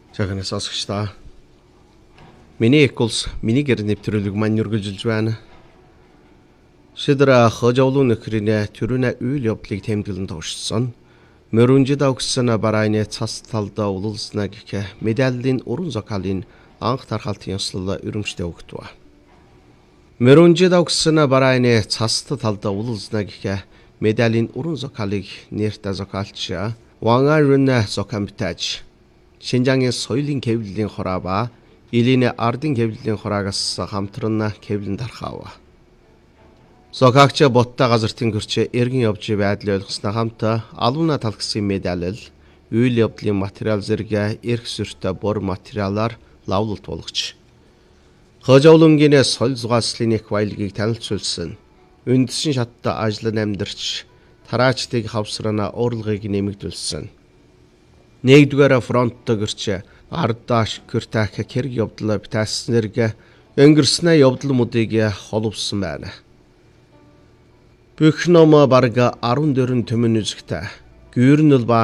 Жагнаас сонсогчдаа. Миний эколс миний гэр нэвтрүүлэг маань үргэлжилж байна. Шидра хожоолун нөхрийнэ төрүнэ үйл явдлыг тэмдэглэн туушсан. Мөрөнжид огсон барайны цас талдаа улуулснаа гэх медалийн уран зохиолын анх тархалтын ёслол өрөмжтэй өгдөө. Мөрөнжид огсон барайны цас талдаа улуулснаа гэх медалийн уран зохиолыг нэртэй зохиолч Вангарүнэ зохиомтаж Шинжаагийн соёлын хэвлэлийн хораа ба Илийн ардын хэвлэлийн хороогоос хамтран хэвлэн тархав. Зохиогч боттой газартын гэрч эргэн явж байдлыг ойлгосноо хамт алууна талхсан медаль, үйл явдлын материал зэрэг эрх зөртэй бор материалаар лавлалт болгож хожоолонгийн соёл зугааслын их баялагийг танилцуулсан. Үндсэн шаттай ажил амьдарч тараачдыг хавсрана урлагийг нэмэгдүүлсэн. Нэгдүгээр фронттой гэрч ардаш кертах хэрэг явдал битааснэрг өнгөрснөө явдалмуудыг холбосон байна. Бүх ном бараг 14 төмөн үзэгтэй. Гүйрнэл ба